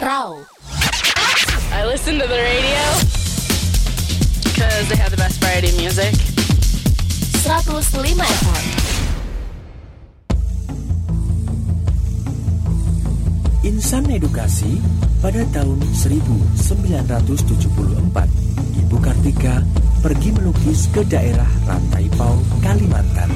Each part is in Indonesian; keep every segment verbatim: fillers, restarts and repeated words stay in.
Raw. I listen to the radio because they have the best variety music. seratus lima F M. Insan Edukasi pada tahun seribu sembilan ratus tujuh puluh empat, Ibu Kartika pergi melukis ke daerah Rantai Pau, Kalimantan.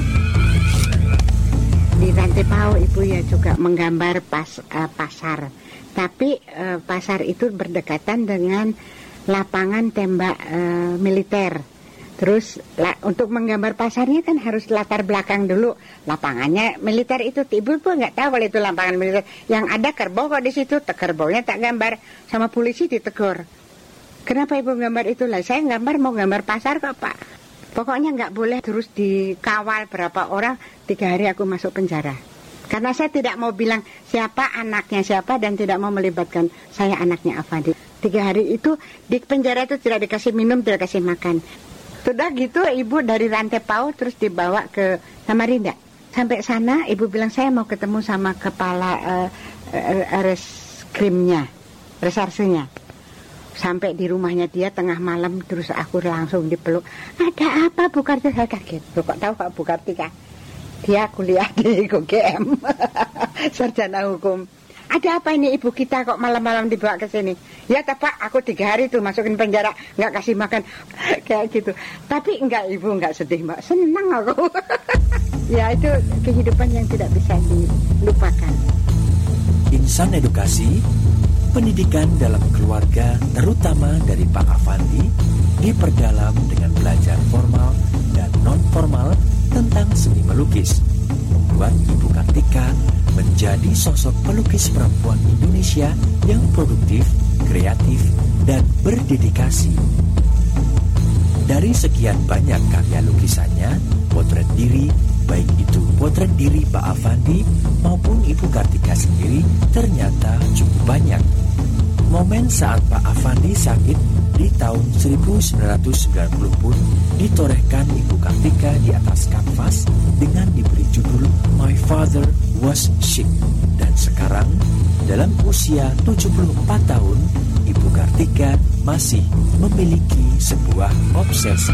Di Rantai Pau ibu ya juga menggambar pas, uh, pasar, tapi uh, pasar itu berdekatan dengan lapangan tembak uh, militer. Terus la, untuk menggambar pasarnya kan harus latar belakang dulu lapangannya militer itu. Ibu pun nggak tahu kalau itu lapangan militer. Yang ada kerbau kok di situ, kerbaunya tak gambar, sama polisi ditegur. Kenapa ibu gambar itu lah? Saya gambar mau gambar pasar kok pak. Pokoknya nggak boleh terus dikawal berapa orang, tiga hari aku masuk penjara. Karena saya tidak mau bilang siapa anaknya siapa dan tidak mau melibatkan saya anaknya Afandi. Tiga hari itu di penjara itu tidak dikasih minum, tidak dikasih makan. Sudah gitu ibu dari Rantai Pau terus dibawa ke Samarinda. Sampai sana ibu bilang saya mau ketemu sama kepala uh, uh, reskrimnya, resarsenya. Sampai di rumahnya dia tengah malam terus aku langsung dipeluk. Ada apa Bu Kartika? Saya kaget. Kok tahu Pak Bu Kartika? Dia kuliah di U G M, sarjana hukum. Ada apa ini ibu kita kok malam-malam dibawa ke sini? Ya Pak, aku tiga hari tuh masukin penjara, nggak kasih makan, kayak gitu. Tapi enggak ibu, enggak sedih mbak, senang aku. Ya itu kehidupan yang tidak bisa dilupakan. Insan Edukasi, pendidikan dalam keluarga terutama dari Pak Afandi diperdalam dengan belajar formal dan non-formal tentang seni melukis, membuat Ibu Kartika menjadi sosok pelukis perempuan Indonesia yang produktif, kreatif, dan berdedikasi. Dari sekian banyak karya lukisannya, potret diri, baik itu potret diri Pak Afandi maupun Ibu Kartika sendiri ternyata cukup banyak. Momen saat Pak Afandi sakit di tahun seribu sembilan ratus sembilan puluh pun ditorehkan Ibu Kartika di atas kanvas dengan diberi judul My Father Was Sick. Dan sekarang dalam usia tujuh puluh empat tahun, Ibu Kartika masih memiliki sebuah obsesi.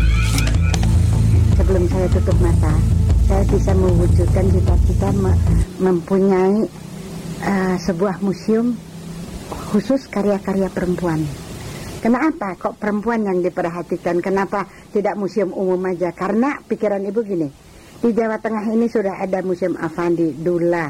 Sebelum saya tutup mata, saya bisa mewujudkan cita-cita mempunyai uh, sebuah museum khusus karya-karya perempuan. Kenapa kok perempuan yang diperhatikan? Kenapa tidak museum umum aja? Karena pikiran ibu gini, di Jawa Tengah ini sudah ada museum Afandi, Dula,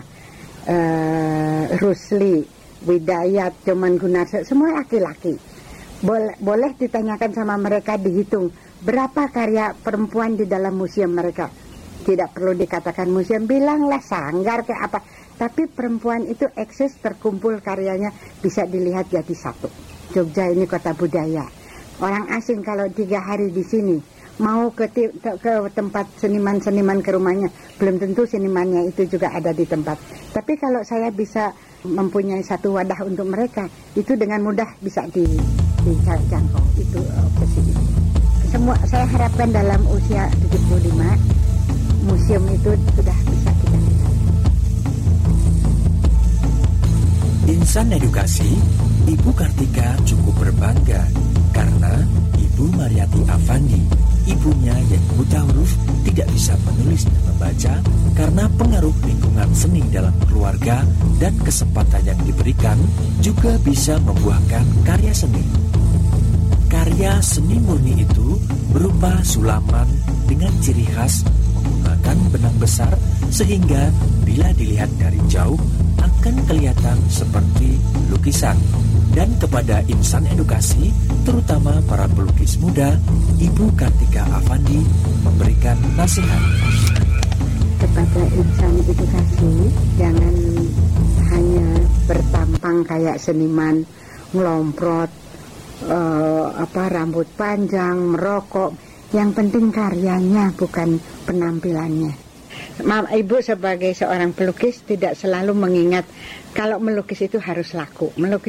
uh, Rusli, Widayat, Joman Gunarsa, semua laki-laki. Boleh, boleh ditanyakan sama mereka, dihitung berapa karya perempuan di dalam museum mereka. Tidak perlu dikatakan museum, bilanglah sanggar kayak apa. Tapi perempuan itu eksis, terkumpul karyanya, bisa dilihat jadi satu. Jogja ini kota budaya. Orang asing kalau tiga hari di sini mau ke, ke, ke tempat seniman-seniman ke rumahnya, belum tentu senimannya itu juga ada di tempat. Tapi kalau saya bisa mempunyai satu wadah untuk mereka, itu dengan mudah bisa di, dijangkau. Itu obsesi. Semua saya harapkan dalam usia tujuh puluh lima museum itu sudah bisa kita lihat. Insan Edukasi, Ibu Kartika cukup berbangga karena Ibu Mariati Afandi, ibunya yang buta huruf, tidak bisa menulis dan membaca karena pengaruh lingkungan seni dalam keluarga dan kesempatan yang diberikan juga bisa membuahkan karya seni. Karya seni murni itu berupa sulaman dengan ciri khas menggunakan benang besar sehingga bila dilihat dari jauh akan kelihatan seperti lukisan. Dan kepada insan edukasi, terutama para pelukis muda, Ibu Kartika Afandi memberikan nasihat. Kepada insan edukasi, jangan hanya bertampang kayak seniman, ngelomprot, uh, apa rambut panjang, merokok. Yang penting karyanya, bukan penampilannya. Maaf, ibu sebagai seorang pelukis tidak selalu mengingat kalau melukis itu harus laku. Melukis